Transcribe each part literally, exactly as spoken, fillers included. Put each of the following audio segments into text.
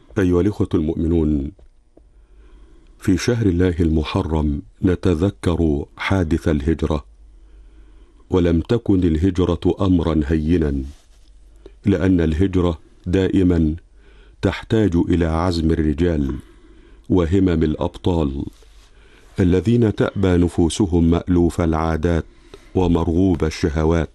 أيها الإخوة المؤمنون، في شهر الله المحرم نتذكر حادث الهجرة، ولم تكن الهجرة أمرا هينا، لأن الهجرة دائما تحتاج إلى عزم الرجال وهمم الأبطال الذين تأبى نفوسهم مألوف العادات ومرغوب الشهوات.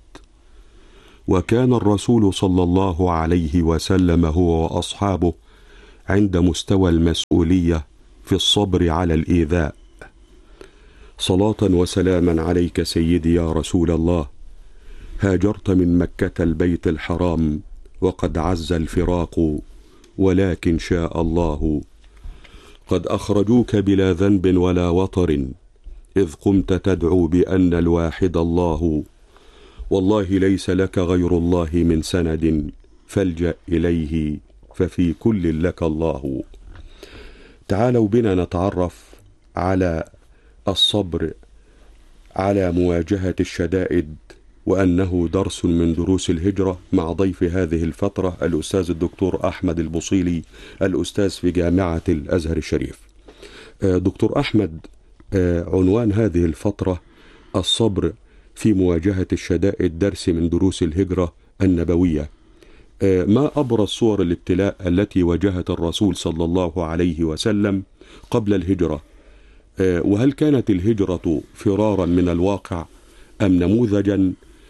وكان الرسول صلى الله عليه وسلم هو وأصحابه عند مستوى المسؤولية في الصبر على الإيذاء. صلاة وسلاما عليك سيدي يا رسول الله، هاجرت من مكة البيت الحرام وقد عز الفراق، ولكن شاء الله قد أخرجوك بلا ذنب ولا وطر، إذ قمت تدعو بأن الواحد الله، والله ليس لك غير الله من سند، فالجأ إليه ففي كل لك الله. تعالوا بنا نتعرف على الصبر على مواجهة الشدائد، وأنه درس من دروس الهجرة، مع ضيف هذه الفترة الأستاذ الدكتور أحمد البوصيلي، الأستاذ في جامعة الأزهر الشريف. دكتور أحمد، عنوان هذه الفترة الصبر في مواجهة الشدائد، درس من دروس الهجرة النبوية. ما أبرز صور الابتلاء التي واجهت الرسول صلى الله عليه وسلم قبل الهجرة؟ وهل كانت الهجرة فرارا من الواقع أم نموذجا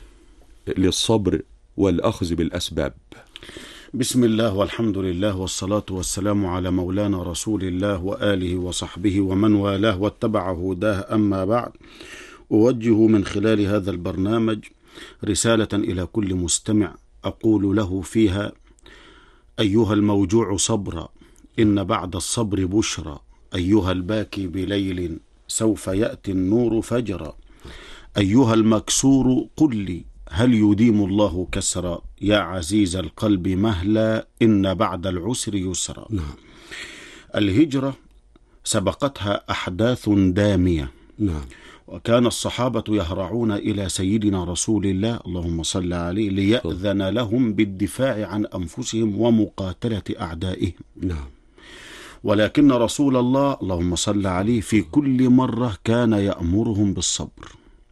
للصبر والأخذ بالأسباب؟ بسم الله والحمد لله والصلاة والسلام على مولانا رسول الله وآله وصحبه ومن والاه واتبع هداه، أما بعد، أوجه من خلال هذا البرنامج رسالة إلى كل مستمع أقول له فيها: أيها الموجوع صبرا، إن بعد الصبر بشرى، أيها الباكي بليل سوف يأتي النور فجرا، أيها المكسور قل لي هل يديم الله كسرا، يا عزيز القلب مهلا إن بعد العسر يسرا. نعم. الهجرة سبقتها أحداث دامية. نعم. وكان الصحابة يهرعون إلى سيدنا رسول الله اللهم صل عليه ليأذن لهم بالدفاع عن أنفسهم ومقاتلة أعدائهم. نعم. ولكن رسول الله اللهم صل عليه في كل مرة كان يأمرهم بالصبر،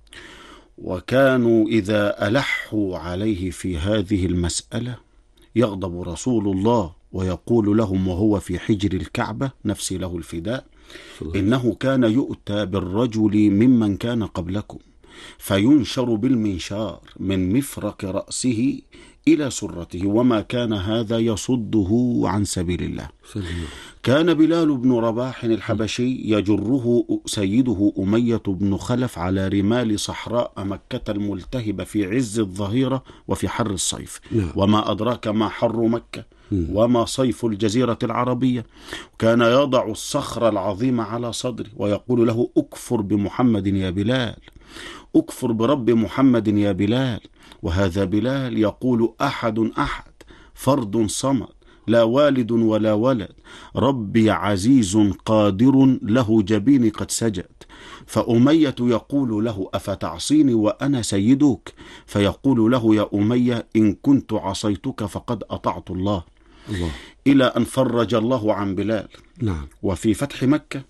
وكانوا إذا ألحوا عليه في هذه المسألة يغضب رسول الله ويقول لهم وهو في حجر الكعبة نفسي له الفداء: إنه كان يؤتى بالرجل ممن كان قبلكم فينشر بالمنشار من مفرق رأسه إلى سرته، وما كان هذا يصده عن سبيل الله. كان بلال بن رباح الحبشي يجره سيده أمية بن خلف على رمال صحراء مكة الملتهبة في عز الظهيرة وفي حر الصيف. وما أدراك ما حر مكة وما صيف الجزيرة العربية. كان يضع الصخر العظيم على صدره ويقول له: أكفر بمحمد يا بلال، أكفر برب محمد يا بلال. وهذا بلال يقول: أحد أحد فرد صمد، لا والد ولا ولد، ربي عزيز قادر له جبين قد سجد. فأمية يقول له: أفتعصيني وأنا سيدك؟ فيقول له: يا أمية إن كنت عصيتك فقد أطعت الله. الله. إلى أن فرج الله عن بلال. نعم. وفي فتح مكة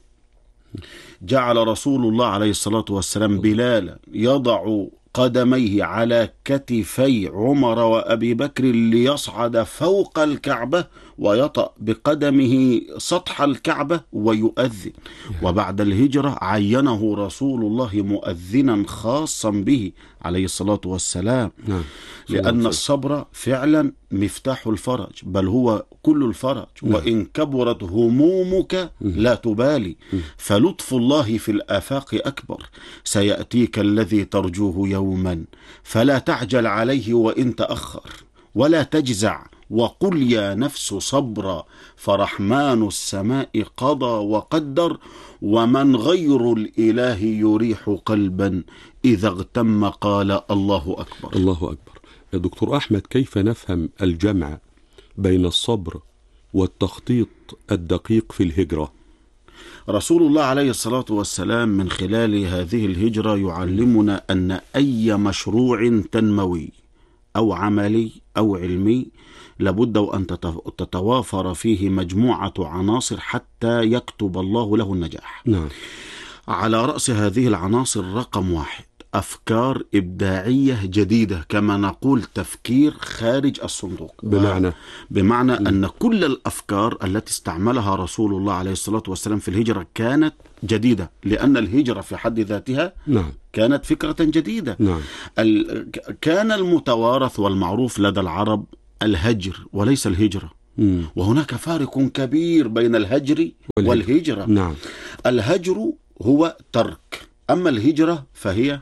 جعل رسول الله عليه الصلاة والسلام بلال يضع قدميه على كتفي عمر وأبي بكر ليصعد فوق الكعبة ويطأ بقدمه سطح الكعبة ويؤذن. وبعد الهجرة عينه رسول الله مؤذنا خاصا به عليه الصلاة والسلام. لأن الصبر فعلا مفتاح الفرج، بل هو كل الفرج. وإن كبرت همومك لا تبالي، فلطف الله في الآفاق أكبر. سيأتيك الذي ترجوه يوما فلا تعجل عليه وإن تأخر، ولا تجزع وقل يا نفس صبرا، فرحمن السماء قضى وقدر، ومن غير الإله يريح قلبا إذا اغتم قال الله أكبر. الله أكبر. يا دكتور أحمد، كيف نفهم الجمع بين الصبر والتخطيط الدقيق في الهجرة؟ رسول الله عليه الصلاة والسلام من خلال هذه الهجرة يعلمنا أن أي مشروع تنموي أو عملي أو علمي لابد وأن تتوافر فيه مجموعة عناصر حتى يكتب الله له النجاح. نعم. على رأس هذه العناصر رقم واحد أفكار إبداعية جديدة، كما نقول تفكير خارج الصندوق. بمعنى بمعنى أن كل الأفكار التي استعملها رسول الله عليه الصلاة والسلام في الهجرة كانت جديدة، لأن الهجرة في حد ذاتها نعم. كانت فكرة جديدة. نعم. ال... كان المتوارث والمعروف لدى العرب الهجر وليس الهجرة. مم. وهناك فارق كبير بين الهجر والهجرة, والهجرة. نعم. الهجر هو ترك، أما الهجرة فهي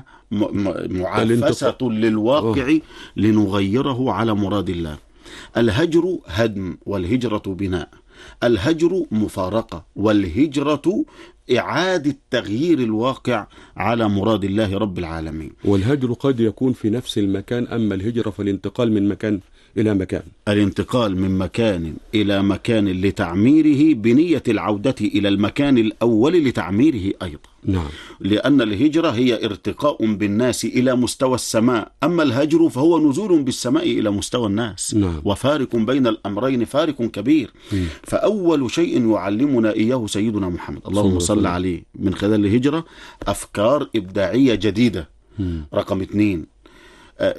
معافسة للواقع أوه. لنغيره على مراد الله. الهجر هدم والهجرة بناء، الهجر مفارقة والهجرة إعادة تغيير الواقع على مراد الله رب العالمين. والهجر قد يكون في نفس المكان، أما الهجرة فالانتقال من مكان إلى مكان. الانتقال من مكان إلى مكان لتعميره بنية العودة إلى المكان الأول لتعميره أيضا. نعم. لأن الهجرة هي ارتقاء بالناس إلى مستوى السماء، أما الهجر فهو نزول بالسماء إلى مستوى الناس. نعم. وفارق بين الأمرين فارق كبير. م. فأول شيء يعلمنا إياه سيدنا محمد اللهم صل عليه من خلال الهجرة أفكار إبداعية جديدة. م. رقم اثنين آآ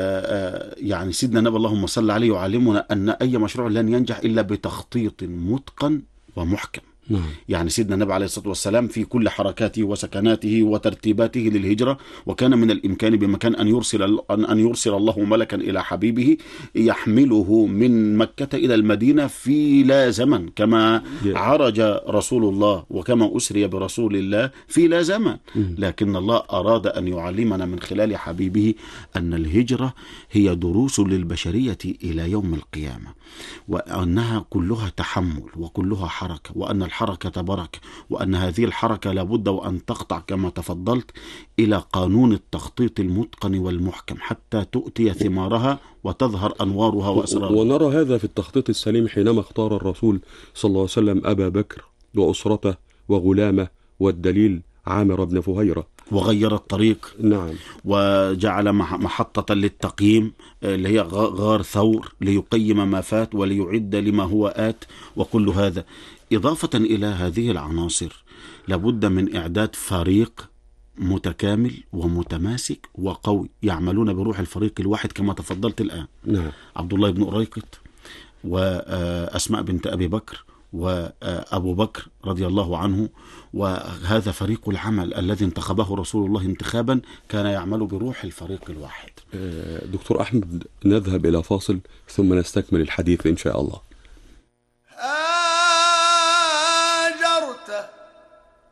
آآ يعني سيدنا النبي اللهم صل عليه يعلمنا أن أي مشروع لن ينجح إلا بتخطيط متقن ومحكم. نعم. يعني سيدنا النبي عليه الصلاة والسلام في كل حركاته وسكناته وترتيباته للهجرة، وكان من الإمكان بمكان أن يرسل أن يرسل الله ملكا إلى حبيبه يحمله من مكة إلى المدينة في لا زمن، كما عرج رسول الله وكما أسري برسول الله في لا زمن. لكن الله أراد أن يعلمنا من خلال حبيبه أن الهجرة هي دروس للبشرية إلى يوم القيامة، وأنها كلها تحمل وكلها حركة، وأن الحركة بركة، وأن هذه الحركة لابد وأن تقطع كما تفضلت إلى قانون التخطيط المتقن والمحكم حتى تؤتي ثمارها وتظهر أنوارها وأسرارها. ونرى هذا في التخطيط السليم حينما اختار الرسول صلى الله عليه وسلم أبا بكر وأسرته وغلامه والدليل عامر بن فهيرة، وغير الطريق. نعم. وجعل محطة للتقييم اللي هي غار ثور ليقيم ما فات وليعد لما هو آت، وكل هذا إضافة إلى هذه العناصر لابد من إعداد فريق متكامل ومتماسك وقوي يعملون بروح الفريق الواحد كما تفضلت الآن. نعم. عبد الله بن أريقط وأسماء بنت أبي بكر وأبو بكر رضي الله عنه، وهذا فريق العمل الذي انتخبه رسول الله انتخابا كان يعمل بروح الفريق الواحد. دكتور أحمد، نذهب إلى فاصل ثم نستكمل الحديث إن شاء الله. هاجرت